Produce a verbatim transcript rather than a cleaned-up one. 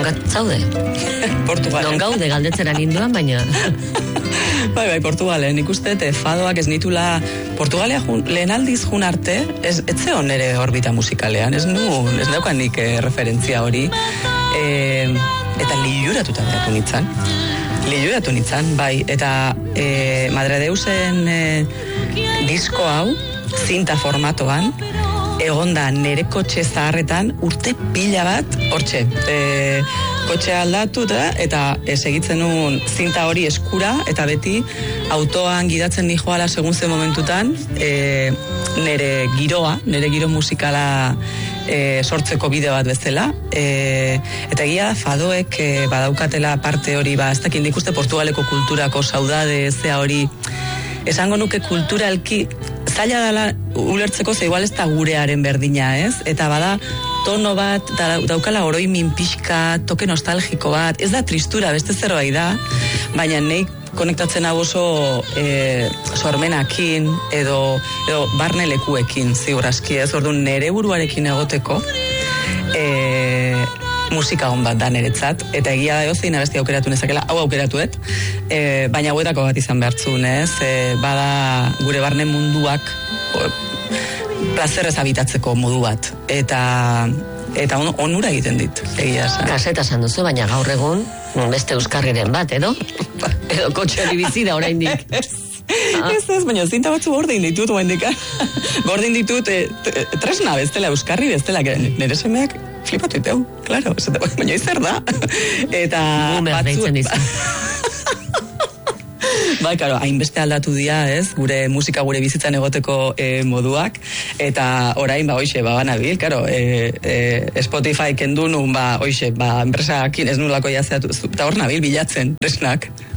zaude? Portugalen. Non gaude galdetzera ninduan, baina... Bai, bai, Portugalen. Nik uste, te fadoak ez nitula... Portugalea jun, lehen aldiz jun arte, ez, ez zeon ere orbita musikalean, ez nu, ez daukan nik eh, referentzia hori. E, eta liluratuta behatu nintzen. Liluratu nintzen, bai. Eta e, Madre Deusen e, disko hau, zinta formatoan, egonda nere kotxe zaharretan urte pila bat, hortxe, e, kotxea aldatu eta, eta e, segitzen nuen zinta hori eskura, eta beti autoan gidatzen nijoala segun zen momentutan, e, nere giroa, nere giro musikala e, sortzeko bide bat bezala, e, eta egia fadoek e, badaukatela parte hori, ba, ez dakit nik uste Portugaleko kulturako saudade, zea hori, esango nuke kulturalki, zaila dela ulertzeko, ze igual ez da gurearen berdina, ez? Eta bada, tono bat, da, daukala oroimin pixka, toke nostalgiko bat, ez da tristura, beste zerbait da, baina neik konektatzen hau oso e, sormenakin, edo, edo barne lekuekin, ziur aski, ez? Orduan, nere buruarekin egoteko, e, musika hon bat da niretzat, eta egia da zein abesti aukeratu nezakela, hau aukeratuet, e, baina hauetako bat izan behartzun, ez? E, bada gure barne munduak o, plazerrez habitatzeko modu bat, eta eta on, onura egiten dit, egia esan. Kaseta esan duzu, baina gaur egun beste euskarriren bat, edo? Edo kotxeari bizi da oraindik. Ah. Ez ez, baina zinta batzu gordin ditut oraindik. Gordin ditut e, tresna bestela, euskarri bestela, nire semeak flipatu iteu, claro, baina izer da. Eta batzu... Bai, karo, hainbeste aldatu dira, ez, gure musika gure bizitzan egoteko e, moduak, eta orain, ba, hoxe, ba, banabil, karo, e, e, Spotify kendu nun, ba, hoxe, ba, enpresakin ez nulako jazeatu, eta hor nabil bilatzen, resnak.